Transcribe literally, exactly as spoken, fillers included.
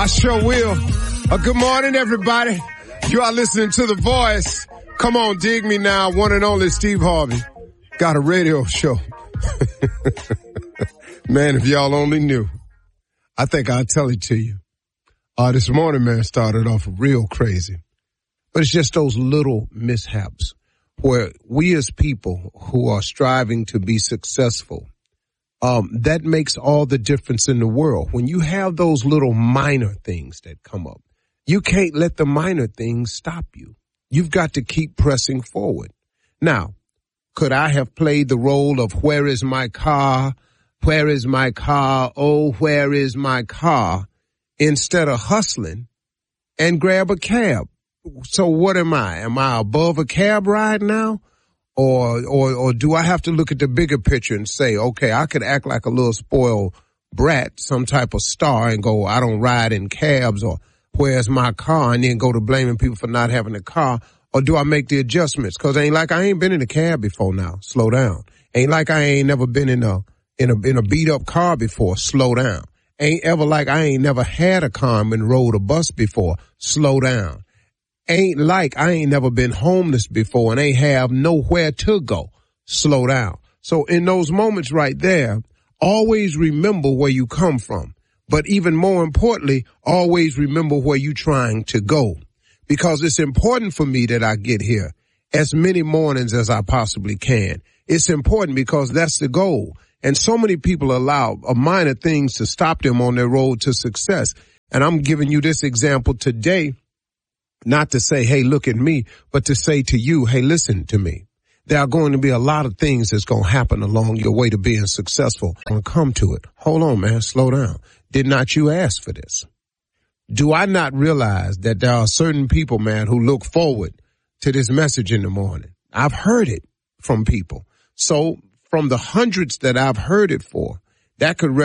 I sure will. Uh, good morning, everybody. You are listening to The Voice. Come on, dig me now. One and only Steve Harvey. Got a radio show. Man, if y'all only knew. I think I'll tell it to you. Uh, this morning, man, started off real crazy. But it's just those little mishaps where we as people who are striving to be successful, um, that makes all the difference in the world. When you have those little minor things that come up, you can't let the minor things stop you. You've got to keep pressing forward. Now, could I have played the role of where is my car? Where is my car? Oh, where is my car? Instead of hustling and grab a cab. So what am I? Am I above a cab ride now? Or, or, or do I have to look at the bigger picture and say, okay, I could act like a little spoiled brat, some type of star, and go, I don't ride in cabs, or where's my car? And then go to blaming people for not having a car. Or do I make the adjustments? Cause ain't like I ain't been in a cab before now. Slow down. Ain't like I ain't never been in a, in a, in a beat up car before. Slow down. Ain't ever like I ain't never had a car and rode a bus before. Slow down. Ain't like I ain't never been homeless before and ain't have nowhere to go. Slow down. So in those moments right there, always remember where you come from. But even more importantly, always remember where you're trying to go. Because it's important for me that I get here as many mornings as I possibly can. It's important because that's the goal. And so many people allow minor things to stop them on their road to success. And I'm giving you this example today, not to say, hey, look at me, but to say to you, hey, listen to me. There are going to be a lot of things that's going to happen along your way to being successful. I'm going to come to it. Hold on, man. Slow down. Did not you ask for this? Do I not realize that there are certain people, man, who look forward to this message in the morning? I've heard it from people. So from the hundreds that I've heard it for, that could